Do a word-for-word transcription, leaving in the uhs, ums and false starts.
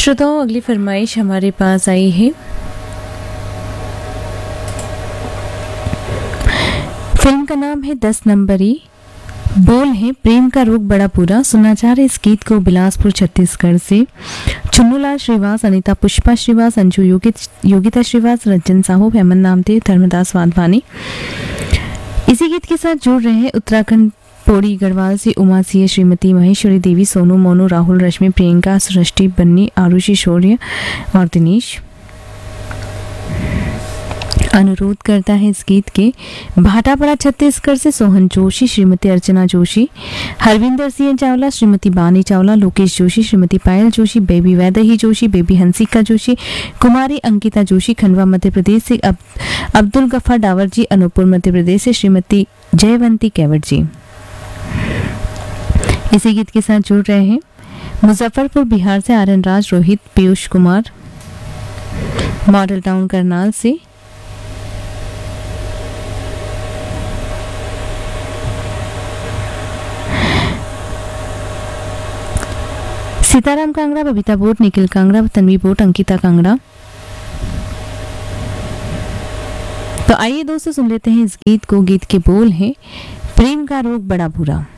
श्रोताओं, अगली फरमाइश हमारे पास आई है। फिल्म का नाम है दस नंबरी, बोल है प्रेम का रोग बड़ा पूरा। सुनना चाह रहे इस गीत को बिलासपुर छत्तीसगढ़ से चुन्नूलाल श्रीवास, अनीता पुष्पा श्रीवास, अंजू योगित योगिता श्रीवास, रंजन साहू, हेमंत नामदेव, धर्मदास वाधवानी। इसी गीत के साथ जुड़ रहे हैं उत्तराखंड पौड़ी गढ़वाल से उमा सिंह, श्रीमती महेश्वरी देवी, सोनू, मोनू, राहुल, रश्मि, प्रियंका, सृष्टि, बन्नी, आरुषि, शौर्य और दिनेश। अनुरोध करता है इस गीत के भाटापड़ा छत्तीसगढ़ से सोहन जोशी, श्रीमती अर्चना जोशी, हरविंदर सिंह चावला, श्रीमती बानी चावला, लोकेश जोशी, श्रीमती पायल जोशी, बेबी वैदही जोशी, बेबी हंसिका जोशी, कुमारी अंकिता जोशी, खंडवा मध्य प्रदेश से अब, अब्दुल गफार डावर जी, अनूपपुर मध्य प्रदेश से श्रीमती जयवंती कैवट जी। इसी गीत के साथ जुड़ रहे हैं मुजफ्फरपुर बिहार से आर्यन राज, रोहित, पीयूष कुमार, मॉडल टाउन करनाल से सीताराम कांगड़ा, बबीता बोट, निखिल कांगड़ा, तन्वी बोट, अंकिता कांगड़ा। तो आइए दोस्तों सुन लेते हैं इस गीत को। गीत के बोल हैं प्रेम का रोग बड़ा बुरा।